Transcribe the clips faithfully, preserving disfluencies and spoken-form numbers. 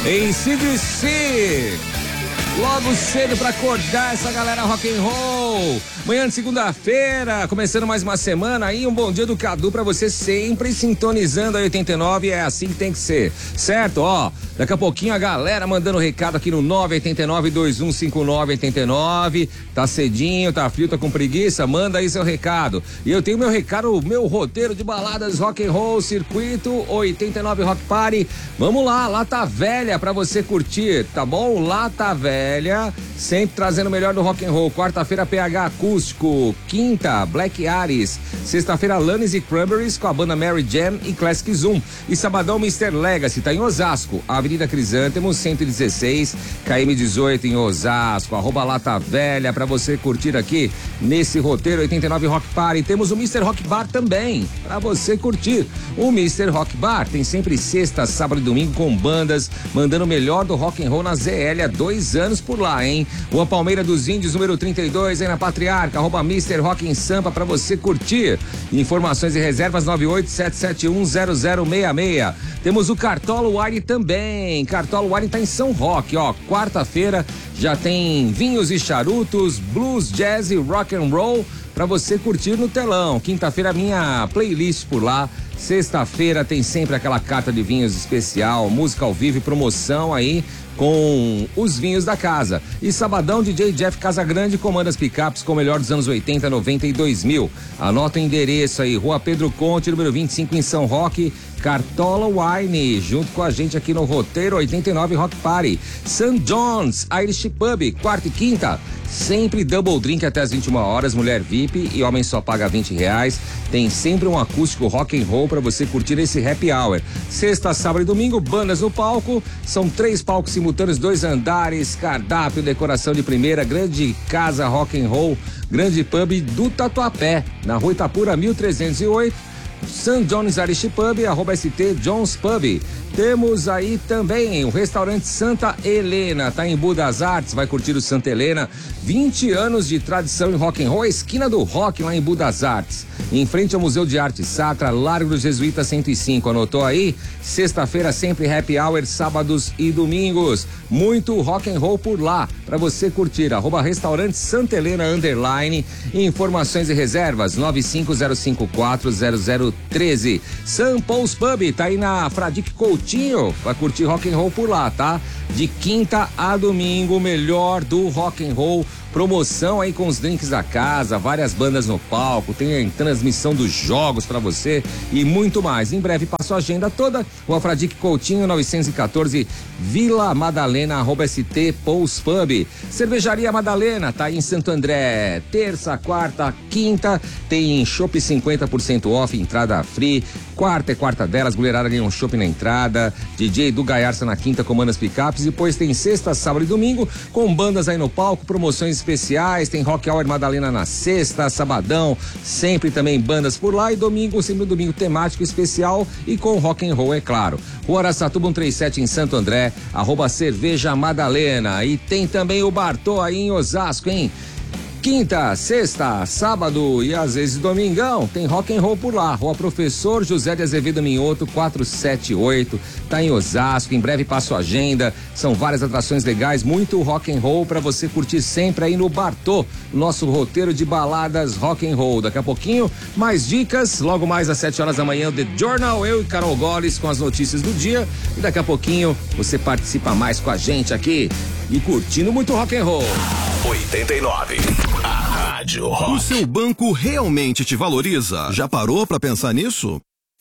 em C D C. Logo cedo pra acordar essa galera rock and roll. Manhã de segunda-feira, começando mais uma semana aí, um bom dia do Cadu pra você sempre sintonizando a oitenta e nove, é assim que tem que ser, certo? Ó, daqui a pouquinho a galera mandando recado aqui no nove oito nove, dois um cinco nove, oito nove, tá cedinho, tá frio, tá com preguiça, manda aí seu recado. E eu tenho meu recado, o meu roteiro de baladas rock and roll, circuito oitenta e nove Rock Party. Vamos lá, Lata Velha pra você curtir, tá bom? Lata Velha, sempre trazendo o melhor do rock and roll. Quarta-feira P H Acústico, quinta Black Ares, sexta-feira Alanis e Cranberries com a banda Mary Jam e Classic Zoom, e sabadão mister Legacy, tá em Osasco, Avenida Crisântemo cento e dezesseis, K M dezoito em Osasco. Arroba Lata Velha pra você curtir aqui nesse roteiro oitenta e nove Rock Party. Temos o mister Rock Bar também pra você curtir. O mister Rock Bar tem sempre sexta, sábado e domingo com bandas mandando o melhor do rock and roll na Z L há dois anos por lá, hein? Rua Palmeira dos Índios, número trinta e dois, aí na Patriarca, arroba mister Rock em Sampa pra você curtir. Informações e reservas nove oito sete sete um zero zero seis seis. Temos o Cartola Wine também. Cartola Wine tá em São Roque, ó. Quarta-feira já tem vinhos e charutos, blues, jazz e rock and roll pra você curtir no telão. Quinta-feira minha playlist por lá. Sexta-feira tem sempre aquela carta de vinhos especial, música ao vivo e promoção aí com os vinhos da casa. E sabadão, D J Jeff Casagrande comanda as picapes com o melhor dos anos oitenta, noventa e dois mil. Anota o endereço aí, Rua Pedro Conte, número vinte e cinco em São Roque. Cartola Wine, junto com a gente aqui no roteiro oitenta e nove Rock Party. Saint John's Irish Pub, quarta e quinta, sempre double drink até as vinte e uma horas, mulher V I P e homem só paga vinte reais. Tem sempre um acústico rock and roll para você curtir esse happy hour. Sexta, sábado e domingo, bandas no palco, são três palcos simultâneos, dois andares, cardápio, decoração de primeira, grande casa rock and roll, grande pub do Tatuapé, na Rua Itapura mil trezentos e oito. Saint John's Irish Pub, arroba S T John's Pub. Temos aí também o restaurante Santa Helena, tá em Budas Artes, vai curtir o Santa Helena, vinte anos de tradição em rock and roll, a esquina do rock lá em Budas Artes, em frente ao Museu de Arte Sacra, Largo dos Jesuítas cento e cinco, anotou aí? Sexta-feira sempre happy hour, sábados e domingos, muito rock and roll por lá, pra você curtir, arroba restaurante Santa Helena, underline, informações e reservas, nove cinco zero cinco quatro zero zero um três. Sam Paul's Pub, tá aí na Fradique Coutinho, vai curtir rock and roll por lá, tá? De quinta a domingo, melhor do rock and roll, promoção aí com os drinks da casa, várias bandas no palco, tem a transmissão dos jogos pra você e muito mais. Em breve passo a agenda toda, Rua Fradique Coutinho, novecentos e quatorze, Vila Madalena, arroba S T Paul's Pub. Cervejaria Madalena, tá aí em Santo André, terça, quarta, quinta, tem chopp cinquenta por cento off, entrada free, quarta é quarta delas, mulherada ganha um chopp na entrada, D J do Gaiarça na quinta comanda as picapes, depois tem sexta, sábado e domingo, com bandas aí no palco, promoções especiais, tem Rock Hour Madalena na sexta, sabadão, sempre também bandas por lá, e domingo, sempre domingo temático especial e com rock and roll, é claro. Rua Araçatuba cento e trinta e sete em Santo André, arroba Cerveja Madalena, e tem também o Bartô aí em Osasco, hein? Quinta, sexta, sábado e às vezes domingão, tem rock and roll por lá. Rua Professor José de Azevedo Minhoto, quatrocentos e setenta e oito, tá em Osasco. Em breve passo a agenda. São várias atrações legais, muito rock and roll para você curtir sempre aí no Bartô, nosso roteiro de baladas rock and roll. Daqui a pouquinho, mais dicas. Logo mais às sete horas da manhã, o The Journal, eu e Carol Goles com as notícias do dia. E daqui a pouquinho você participa mais com a gente aqui e curtindo muito rock and roll. oitenta e nove. A Rádio Rock. O seu banco realmente te valoriza? Já parou pra pensar nisso?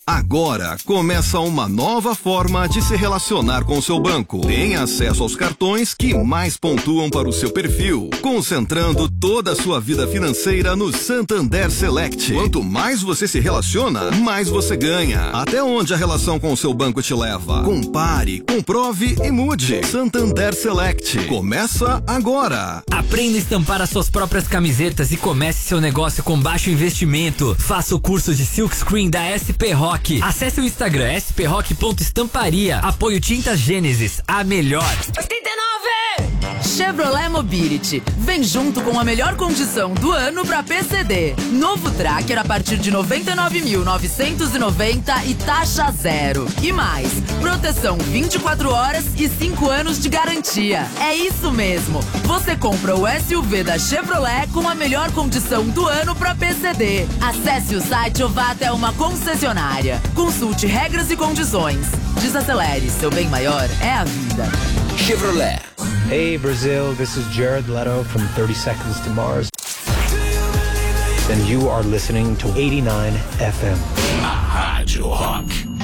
Agora começa uma nova forma de se relacionar com o seu banco. Tenha acesso aos cartões que mais pontuam para o seu perfil, concentrando toda a sua vida financeira no Santander Select. Quanto mais você se relaciona, mais você ganha. Até onde a relação com o seu banco te leva? Compare, comprove e mude. Santander Select. Começa agora. Aprenda a estampar as suas próprias camisetas e comece seu negócio com baixo investimento. Faça o curso de Silkscreen da S P Rock. Acesse o Instagram s p rock ponto estamparia. Apoio Tintas Gênesis, a melhor. oitenta e nove Chevrolet Mobility. Vem junto com a melhor condição do ano para P C D. Novo Tracker a partir de noventa e nove mil novecentos e noventa e taxa zero. E mais, proteção vinte e quatro horas e cinco anos de garantia. É isso mesmo. Você compra o S U V da Chevrolet com a melhor condição do ano para P C D. Acesse o site ou vá até uma concessionária. Consulte regras e condições. Desacelere, seu bem maior é a vida. Chevrolet. Hey Brazil, this is Jared Leto from thirty seconds to Mars. And you are listening to eighty-nine F M. A Rádio Rock.